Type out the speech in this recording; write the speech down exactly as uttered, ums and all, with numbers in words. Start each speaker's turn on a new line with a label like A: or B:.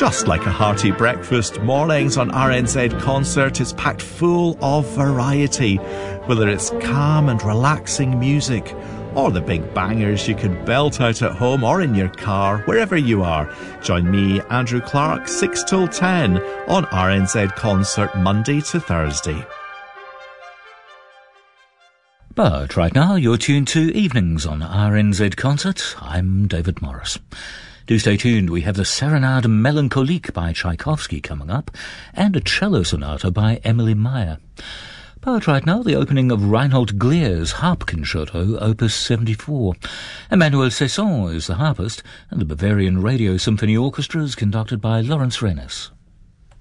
A: Just like a hearty breakfast, mornings on R N Z Concert is packed full of variety, whether it's calm and relaxing music or the big bangers you can belt out at home or in your car, wherever you are. Join me, Andrew Clark, six till ten on R N Z Concert, Monday to Thursday.
B: But right now you're tuned to Evenings on R N Z Concert. I'm David Morris. Do stay tuned, we have the Serenade Melancholique by Tchaikovsky coming up, and a cello sonata by Emily Meyer. But right now, the opening of Reinhold Glier's Harp Concerto, Opus seventy-four. Emmanuel Cesson is the harpist, and the Bavarian Radio Symphony Orchestra is conducted by Lawrence Rennes.